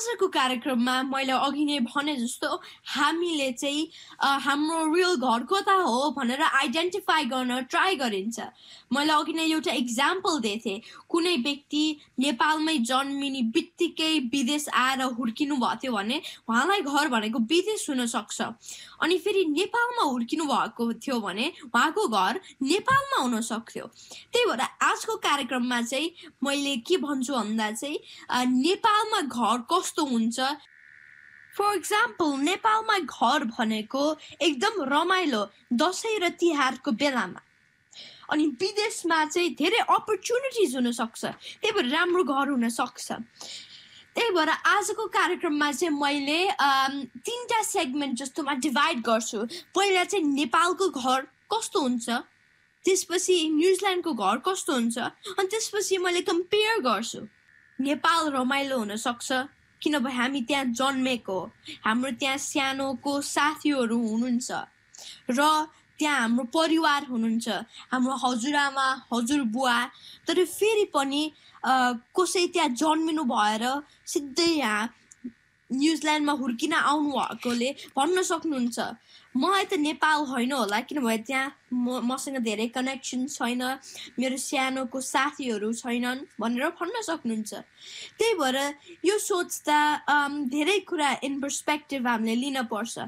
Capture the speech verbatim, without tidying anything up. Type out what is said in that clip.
आजको कार्यक्रममा मैले अघि नै भने जस्तो हामीले चाहिँ अ, हाम्रो रियल घर कता हो भनेर आइडेन्टिफाई गर्न ट्राई गरिन्छ। मैले अघि नै एउटा इक्जाम्पल दिएको थिएँ। कुनै व्यक्ति नेपालमै जन्मिने बित्तिकै विदेश आएर हुर्किनु भएको थियो भने उहाँलाई घर भनेको विदेश हुन सक्छ। अनि फेरि नेपालमा हुर्किनु भएको थियो भने उहाँको घर नेपालमा हुन सक्थ्यो। त्यही भएर आजको कार्यक्रममा चाहिँ मैले के भन्छु भन्दा चाहिँ अ, नेपालमा घर कस्तो हुन्छ। फर इक्जाम्पल नेपालमा घर भनेको एकदम रमाइलो दसैँ र तिहारको बेलामा। अनि विदेशमा चाहिँ धेरै अपर्च्युनिटिज हुन सक्छ, त्यही भएर राम्रो घर हुन सक्छ। त्यही भएर आजको कार्यक्रममा चाहिँ मैले अम, तिनवटा सेगमेन्ट जस्तोमा डिभाइड गर्छु। पहिला चाहिँ नेपालको घर कस्तो हुन्छ, त्यसपछि न्युजिल्यान्डको घर कस्तो हुन्छ, अनि त्यसपछि मैले कम्पेयर गर्छु। नेपाल रमाइलो हुन सक्छ किनभने हामी त्यहाँ जन्मेको, हाम्रो त्यहाँ सानोको साथीहरू हुनुहुन्छ र त्यहाँ हाम्रो परिवार हुनुहुन्छ, हाम्रो हजुरआमा हजुरबुवा। तर फेरि पनि अ, कसै त्यहाँ जन्मिनु भएर सिधै यहाँ न्युजिल्यान्डमा हुर्किन आउनु भएकोले भन्न सक्नुहुन्छ मलाई त नेपाल होइन होला किनभने त्यहाँ म मसँग धेरै कनेक्सन छैन, मेरो सानोको साथीहरू छैनन् भनेर भन्न सक्नुहुन्छ। त्यही भएर यो सोच्दा अम, धेरै कुरा इन पर्सपेक्टिभ हामीले लिन पर्छ।